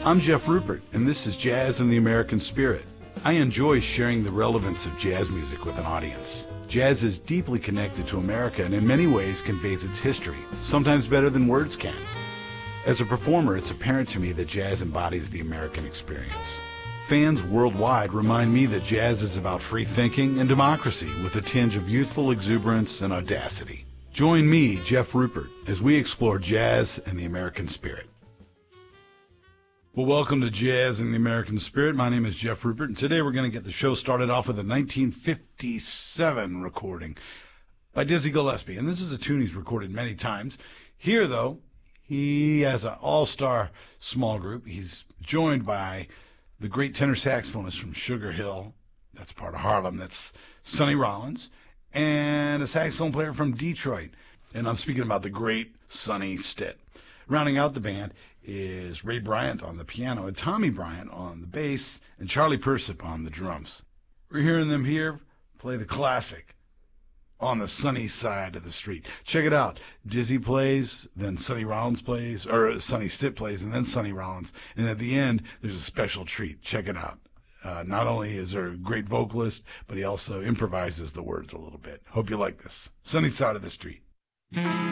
I'm Jeff Rupert, and this is Jazz in the American Spirit. I enjoy sharing the relevance of jazz music with an audience. Jazz is deeply connected to America and in many ways conveys its history, sometimes better than words can. As a performer, it's apparent to me that jazz embodies the American experience. Fans worldwide remind me that jazz is about free thinking and democracy with a tinge of youthful exuberance and audacity. Join me, Jeff Rupert, as we explore jazz and the American spirit. Well, welcome to Jazz in the American Spirit. My name is Jeff Rupert, and today we're going to get the show started off with a 1957 recording by Dizzy Gillespie. And this is a tune he's recorded many times. Here, though, he has an all-star small group. He's joined by the great tenor saxophonist from Sugar Hill, that's part of Harlem, that's Sonny Rollins, and a saxophone player from Detroit. And I'm speaking about the great Sonny Stitt. Rounding out the band is Ray Bryant on the piano and Tommy Bryant on the bass and Charlie Persip on the drums. We're hearing them here play the classic On the Sunny Side of the Street. Check it out. Dizzy plays, then Sonny Rollins plays, or Sonny Stitt plays, and then Sonny Rollins. And at the end, there's a special treat. Check it out. Not only is there a great vocalist, but he also improvises the words a little bit. Hope you like this. Sunny Side of the Street.